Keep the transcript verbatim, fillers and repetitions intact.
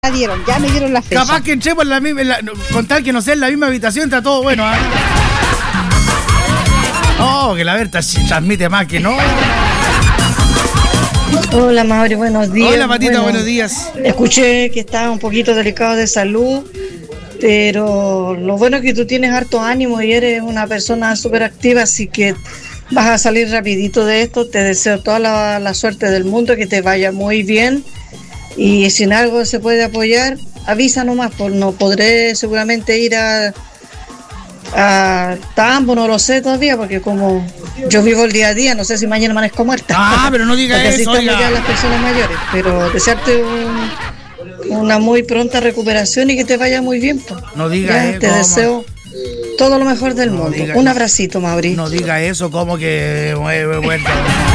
Ya dieron, ya me dieron la fecha. Capaz que entremos en la misma, en la, con tal que no sea en la misma habitación, está todo bueno. ¿eh? Oh, que la Berta transmite más que no. Hola, Mauri, buenos días. Hola, Patita, bueno, buenos días. Escuché que estaba un poquito delicado de salud, pero lo bueno es que tú tienes harto ánimo y eres una persona súper activa, así que vas a salir rapidito de esto. Te deseo toda la, la suerte del mundo, que te vaya muy bien. Y si en algo se puede apoyar, avisa nomás, pues no podré seguramente ir a, a Tambo, no lo sé todavía, porque como yo vivo el día a día, no sé si mañana amanezco muerta. Ah, pero no diga porque así eso, estamos oiga. ya las personas mayores. Pero desearte un, una muy pronta recuperación y que te vaya muy bien. Pues. No diga Ya, eso. te ¿cómo? deseo todo lo mejor del No mundo. diga Un eso. abracito, Mauri. No diga eso, como que... Bueno, bueno,